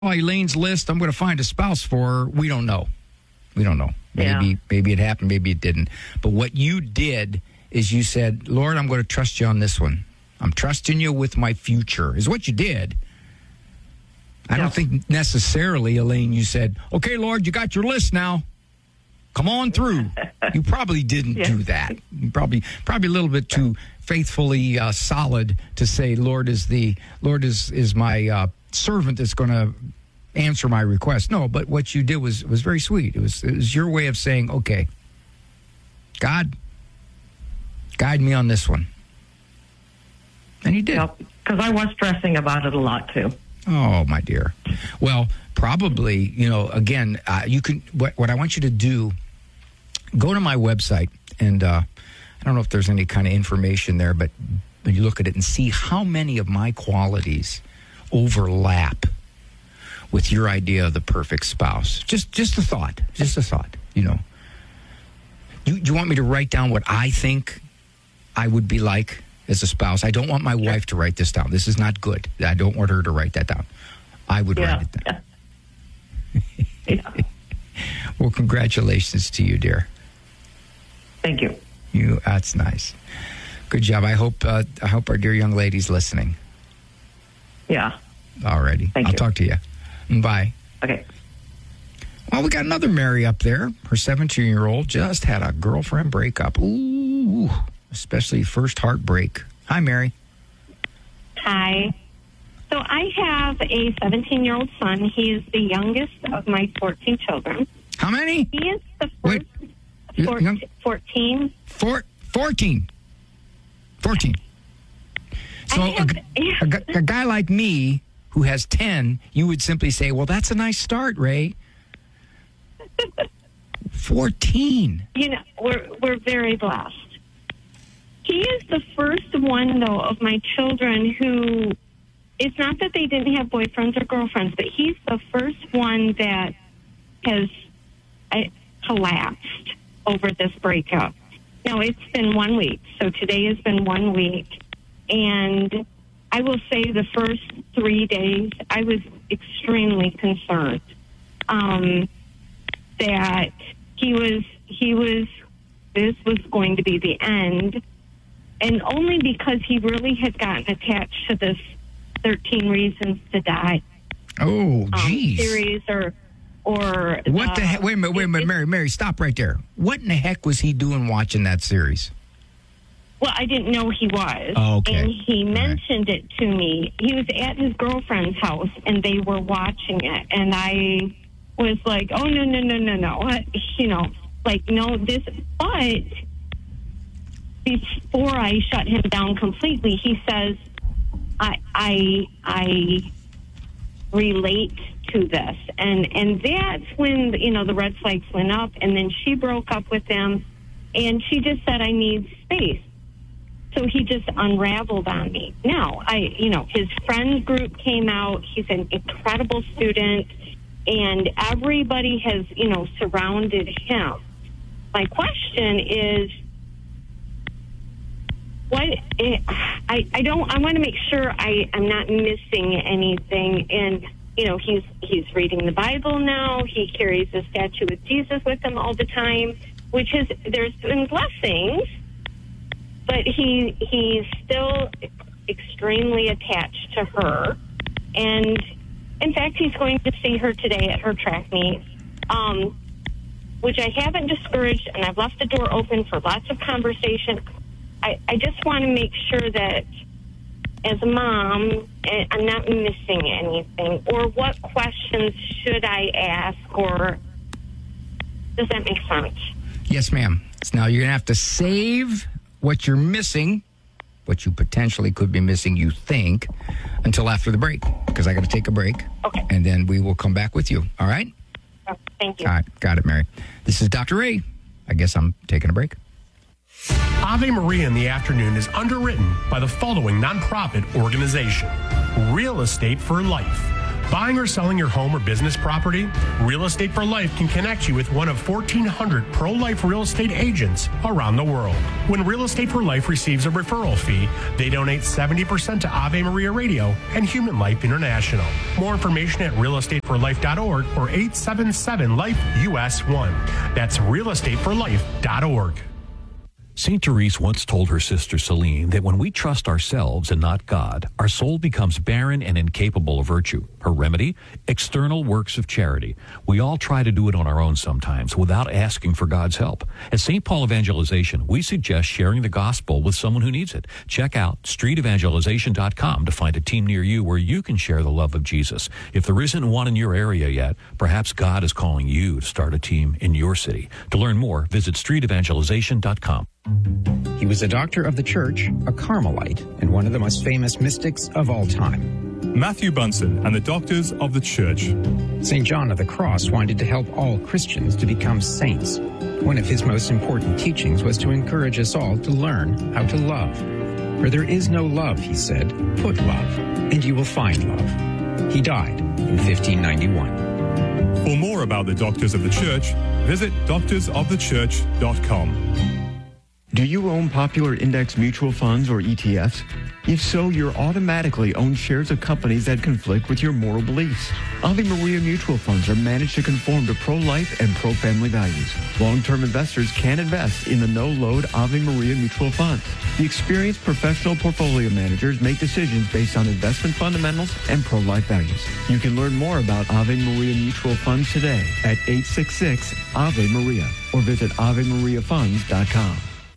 Elaine's list, I'm going to find a spouse for her. We don't know. Maybe it happened, maybe it didn't. But what you did is you said, Lord, I'm going to trust you on this one. I'm trusting you with my future, is what you did. I don't think necessarily, Elaine, you said, okay, Lord, you got your list now. Come on through. You probably didn't do that. You probably a little bit too faithfully solid to say, Lord is my servant that's going to answer my request. No, but what you did was very sweet. It was your way of saying, okay, God, guide me on this one. And he did. Because I was stressing about it a lot, too. Oh, my dear. Well, probably, again, you can, what I want you to do, go to my website, and I don't know if there's any kind of information there, but you look at it and see how many of my qualities overlap with your idea of the perfect spouse. Just a thought. You want me to write down what I think I would be like as a spouse? I don't want my wife to write this down. This is not good. I don't want her to write that down. I would write it down. Yeah. Well, congratulations to you, dear. Thank you. That's nice. Good job. I hope our dear young lady's listening. Yeah. All righty. I'll talk to you. Bye. Okay. Well, we got another Mary up there. Her 17-year-old just had a girlfriend breakup. Ooh, especially first heartbreak. Hi, Mary. Hi. So I have a 17-year-old son. He is the youngest of my 14 children. How many? He is the first. 14. 14. So a guy like me who has 10, you would simply say, well, that's a nice start, Ray. 14. We're very blessed. He is the first one, though, of my children who, it's not that they didn't have boyfriends or girlfriends, but he's the first one that has collapsed over this breakup. Now, it's been 1 week, so today has been 1 week, and I will say the first 3 days, I was extremely concerned that this was going to be the end, and only because he really had gotten attached to this 13 Reasons to Die series or what the heck? Wait a minute, Mary, stop right there. What in the heck was he doing watching that series? Well, I didn't know he was. Oh, okay. And he mentioned it to me. He was at his girlfriend's house, and they were watching it. And I was like, oh, no. No, this. But before I shut him down completely, he says, I relate to this. And that's when, the red flags went up. And then she broke up with him, and she just said, I need space. So he just unraveled on me. Now, his friend group came out. He's an incredible student, and everybody has, surrounded him. My question is, I want to make sure I'm not missing anything. And, he's reading the Bible now. He carries a statue of Jesus with him all the time, there's been blessings. But he's still extremely attached to her. And, in fact, he's going to see her today at her track meet, which I haven't discouraged, and I've left the door open for lots of conversation. I just want to make sure that, as a mom, I'm not missing anything. Or what questions should I ask? Or does that make sense? Yes, ma'am. Now you're going to have to save what you're missing, what you potentially could be missing, you think, until after the break, because I got to take a break. Okay. And then we will come back with you. All right? Oh, thank you. All right. Got it, Mary. This is Dr. Ray. I guess I'm taking a break. Ave Maria in the Afternoon is underwritten by the following nonprofit organization: Real Estate for Life, Buying or selling your home or business property? Real Estate for Life can connect you with one of 1,400 pro-life real estate agents around the world. When Real Estate for Life receives a referral fee, they donate 70% to Ave Maria Radio and Human Life International. More information at realestateforlife.org or 877-LIFE-US1. That's realestateforlife.org. St. Therese once told her sister Celine that when we trust ourselves and not God, our soul becomes barren and incapable of virtue. Her remedy? External works of charity. We all try to do it on our own sometimes without asking for God's help. At St. Paul Evangelization, we suggest sharing the gospel with someone who needs it. Check out streetevangelization.com to find a team near you where you can share the love of Jesus. If there isn't one in your area yet, perhaps God is calling you to start a team in your city. To learn more, visit streetevangelization.com. He was a doctor of the church, a Carmelite, and one of the most famous mystics of all time. Matthew Bunson and the Doctors of the Church. St. John of the Cross wanted to help all Christians to become saints. One of his most important teachings was to encourage us all to learn how to love. "For there is no love," he said, "put love, and you will find love." He died in 1591. For more about the Doctors of the Church, visit doctorsofthechurch.com. Do you own popular index mutual funds or ETFs? If so, you're automatically own shares of companies that conflict with your moral beliefs. Ave Maria mutual funds are managed to conform to pro-life and pro-family values. Long-term investors can invest in the no-load Ave Maria mutual funds. The experienced professional portfolio managers make decisions based on investment fundamentals and pro-life values. You can learn more about Ave Maria mutual funds today at 866 Ave Maria or visit AveMariaFunds.com.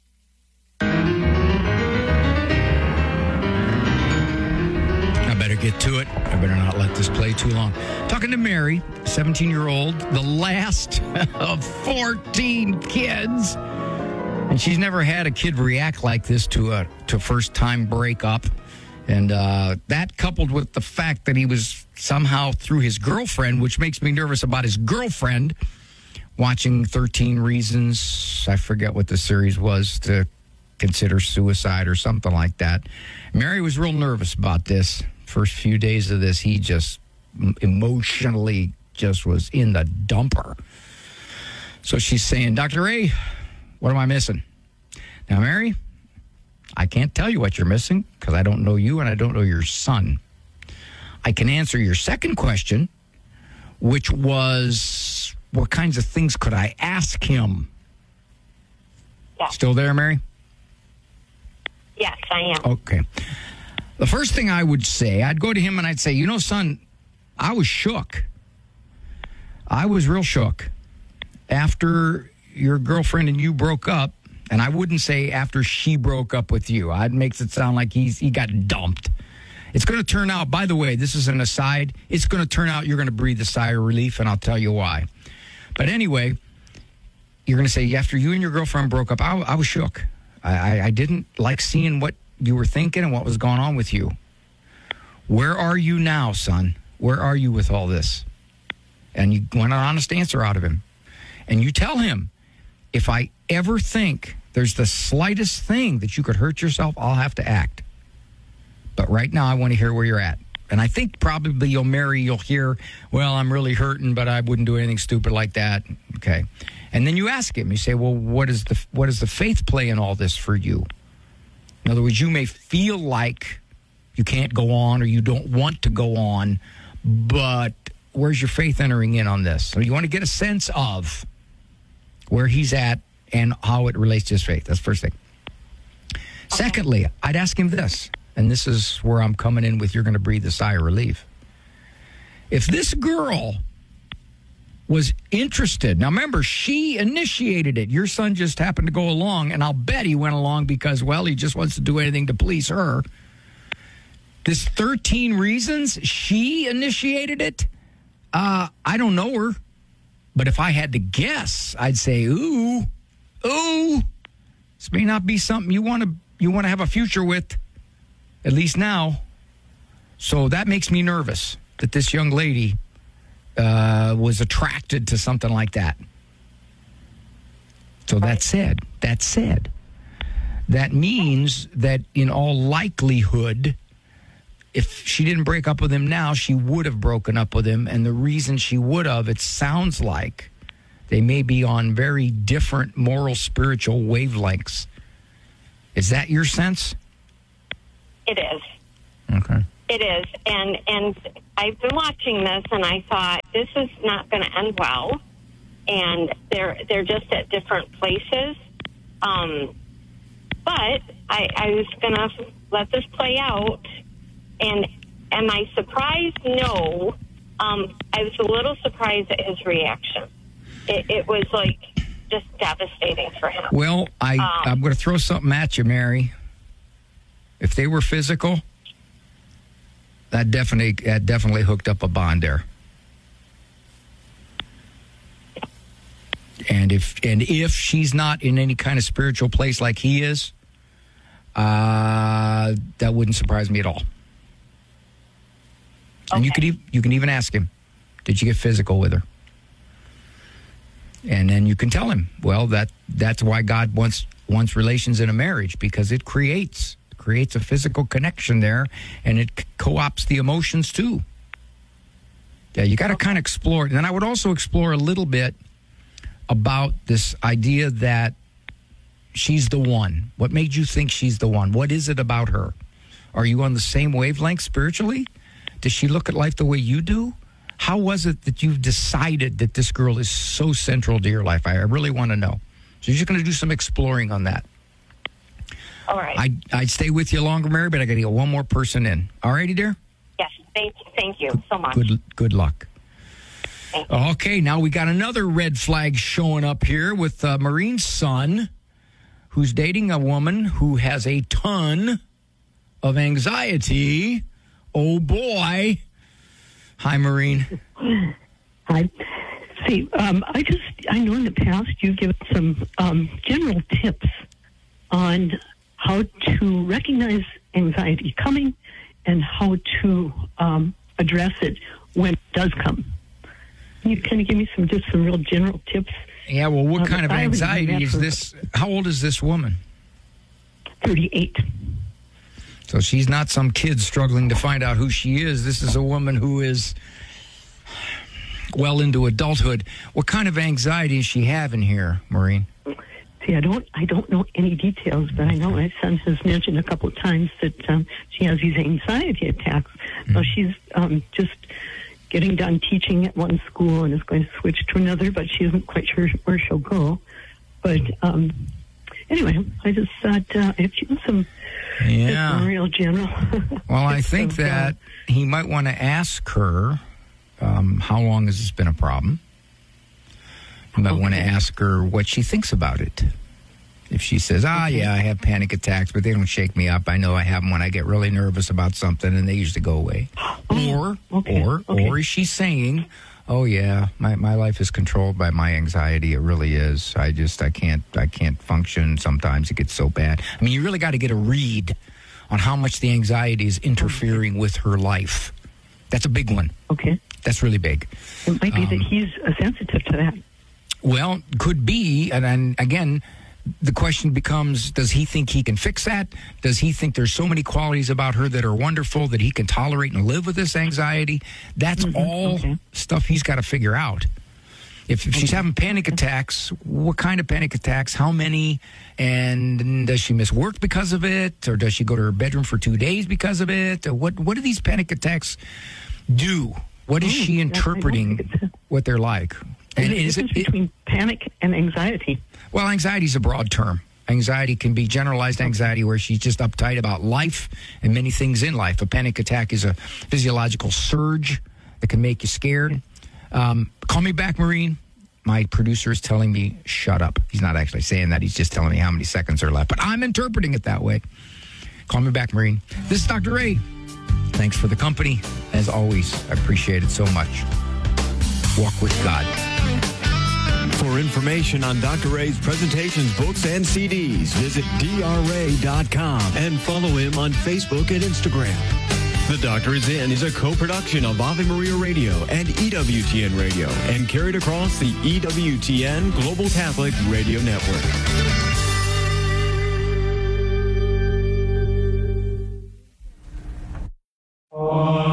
Get to it. I better not let this play too long. Talking to Mary, 17-year-old, the last of 14 kids. And she's never had a kid react like this to a first-time breakup. And that coupled with the fact that he was somehow through his girlfriend, which makes me nervous about his girlfriend, watching 13 Reasons, I forget what the series was, to consider suicide or something like that. Mary was real nervous about this. First few days of this, he just emotionally just was in the dumper. So she's saying, "Dr. Ray, what am I missing?" Now, Mary, I can't tell you what you're missing because I don't know you and I don't know your son. I can answer your second question, which was, what kinds of things could I ask him? Yeah. Still there, Mary? Yes, I am. Okay. The first thing I would say, I'd go to him and I'd say, son, I was shook. I was real shook. After your girlfriend and you broke up, and I wouldn't say after she broke up with you. I'd make it sound like he got dumped. It's going to turn out, by the way, this is an aside, it's going to turn out you're going to breathe a sigh of relief, and I'll tell you why. But anyway, you're going to say, after you and your girlfriend broke up, I was shook. I didn't like seeing what you were thinking and what was going on with you. Where are you now, son? Where are you with all this? And you want an honest answer out of him. And you tell him, if I ever think there's the slightest thing that you could hurt yourself, I'll have to act. But right now, I want to hear where you're at. And I think probably you'll hear, well, I'm really hurting, but I wouldn't do anything stupid like that. Okay. And then you ask him, you say, well, what is the faith play in all this for you? In other words, you may feel like you can't go on or you don't want to go on, but where's your faith entering in on this? So you want to get a sense of where he's at and how it relates to his faith. That's the first thing. Okay. Secondly, I'd ask him this, and this is where I'm coming in with you're going to breathe a sigh of relief. If this girl was interested. Now, remember, she initiated it. Your son just happened to go along, and I'll bet he went along because, well, he just wants to do anything to please her. This 13 Reasons, she initiated it. I don't know her, but if I had to guess, I'd say, ooh, this may not be something you want to have a future with, at least now. So that makes me nervous that this young lady was attracted to something like that. So that said, that means that in all likelihood, if she didn't break up with him now, she would have broken up with him. And the reason she would have, it sounds like they may be on very different moral, spiritual wavelengths. Is that your sense? It is. Okay. It is. And I've been watching this, and I thought, this is not going to end well. And they're just at different places. But I was going to let this play out. And am I surprised? No. I was a little surprised at his reaction. It was like just devastating for him. Well, I'm going to throw something at you, Mary. If they were physical, that definitely hooked up a bond there. And if she's not in any kind of spiritual place like he is, that wouldn't surprise me at all. And Okay. you can even ask him, did you get physical with her? And then you can tell him, well, that's why God wants relations in a marriage, because it creates a physical connection there, and it co-ops the emotions too. Yeah, you got to kind of explore it. And I would also explore a little bit about this idea that she's the one. What made you think she's the one? What is it about her? Are you on the same wavelength spiritually? Does she look at life the way you do? How was it that you've decided that this girl is so central to your life? I really want to know. So you're just going to do some exploring on that. All right. I'd stay with you longer, Mary, but I got to get one more person in. All righty, dear? Yes. Thank you so much. Good luck. Thank you. Okay, now we got another red flag showing up here with Maureen's son, who's dating a woman who has a ton of anxiety. Oh, boy. Hi, Maureen. Hi. See, I know in the past you've given some general tips on how to recognize anxiety coming and how to address it when it does come. Can you kind of give me some real general tips? Yeah, well, what kind of I already anxiety met is her. this? How old is this woman? 38. So she's not some kid struggling to find out who she is. This is a woman who is well into adulthood. What kind of anxiety is she having here, Maureen? See, I don't know any details, but I know my son has mentioned a couple of times that she has these anxiety attacks. So she's just getting done teaching at one school and is going to switch to another, but she isn't quite sure where she'll go. But anyway, I just thought if you some real general. Well, I think that he might want to ask her, how long has this been a problem? You might want to ask her what she thinks about it. If she says, yeah, I have panic attacks, but they don't shake me up. I know I have them when I get really nervous about something, and they usually go away. Or is she saying, oh, yeah, my life is controlled by my anxiety. It really is. I can't function. Sometimes it gets so bad. I mean, you really got to get a read on how much the anxiety is interfering with her life. That's a big one. Okay. That's really big. It might be that he's sensitive to that. Well, could be. And then, again, the question becomes, does he think he can fix that? Does he think there's so many qualities about her that are wonderful that he can tolerate and live with this anxiety? That's all stuff he's got to figure out. If she's having panic attacks, what kind of panic attacks? How many? And does she miss work because of it? Or does she go to her bedroom for 2 days because of it? Or what do these panic attacks do? What is she interpreting what they're like? And is it between panic and anxiety? Well, anxiety is a broad term. Anxiety can be generalized anxiety where she's just uptight about life and many things in life. A panic attack is a physiological surge that can make you scared. Call me back, Maureen. My producer is telling me, shut up. He's not actually saying that. He's just telling me how many seconds are left. But I'm interpreting it that way. Call me back, Maureen. This is Dr. Ray. Thanks for the company. As always, I appreciate it so much. Walk with God. For information on Dr. Ray's presentations, books, and CDs, visit drray.com and follow him on Facebook and Instagram. The Doctor is In is a co-production of Ave Maria Radio and EWTN Radio and carried across the EWTN Global Catholic Radio Network.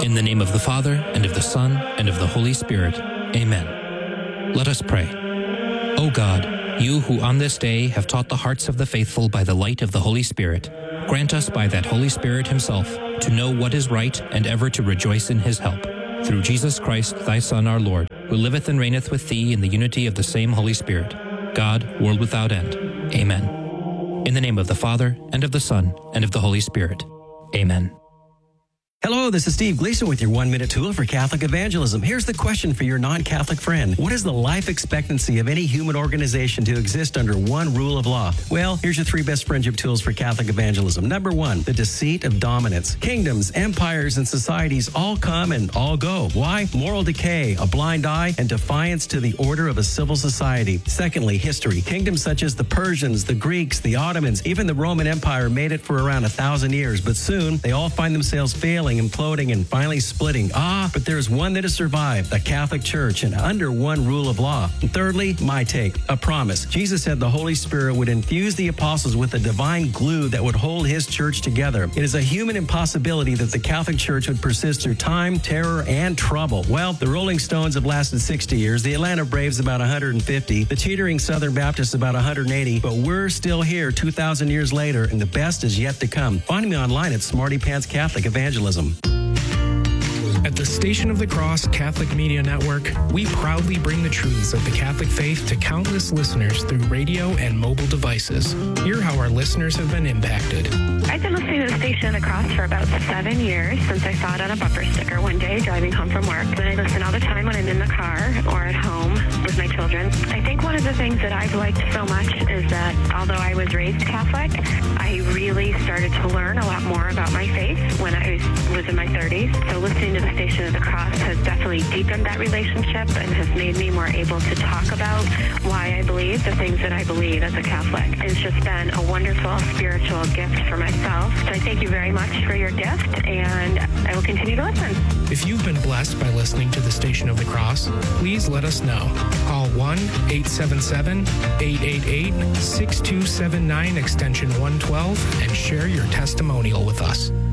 In the name of the Father, and of the Son, and of the Holy Spirit. Amen. Let us pray. O God, you who on this day have taught the hearts of the faithful by the light of the Holy Spirit, grant us by that Holy Spirit himself to know what is right and ever to rejoice in his help. Through Jesus Christ, thy Son, our Lord, who liveth and reigneth with thee in the unity of the same Holy Spirit, God, world without end. Amen. In the name of the Father, and of the Son, and of the Holy Spirit. Amen. Hello, this is Steve Gleason with your 1-minute tool for Catholic evangelism. Here's the question for your non-Catholic friend. What is the life expectancy of any human organization to exist under one rule of law? Well, here's your 3 best friendship tools for Catholic evangelism. Number 1, the deceit of dominance. Kingdoms, empires, and societies all come and all go. Why? Moral decay, a blind eye, and defiance to the order of a civil society. Secondly, history. Kingdoms such as the Persians, the Greeks, the Ottomans, even the Roman Empire made it for around 1,000 years, but soon they all find themselves failing, imploding, and finally splitting. But there's one that has survived, the Catholic Church, and under one rule of law. And thirdly, my take, a promise. Jesus said the Holy Spirit would infuse the apostles with a divine glue that would hold his church together. It is a human impossibility that the Catholic Church would persist through time, terror, and trouble. Well, the Rolling Stones have lasted 60 years, the Atlanta Braves about 150, the teetering Southern Baptists about 180, but we're still here 2,000 years later, and the best is yet to come. Find me online at Smarty Pants Catholic Evangelism. At the Station of the Cross Catholic Media Network, we proudly bring the truths of the Catholic faith to countless listeners through radio and mobile devices. Hear how our listeners have been impacted. I've been listening to the Station of the Cross for about 7 years since I saw it on a bumper sticker one day driving home from work. And I listen all the time when I'm in the car or at home with my children. I think one of the things that I've liked so much is that although I was raised Catholic, I really started to learn a lot more about my faith when I was in my 30s. So listening to the Station of the Cross has definitely deepened that relationship and has made me more able to talk about why I believe the things that I believe as a Catholic. It's just been a wonderful spiritual gift for myself. So I thank you very much for your gift, and I will continue to listen. If you've been blessed by listening to the Station of the Cross, please let us know. Call 1-877-888-6279 extension 112 and share your testimonial with us.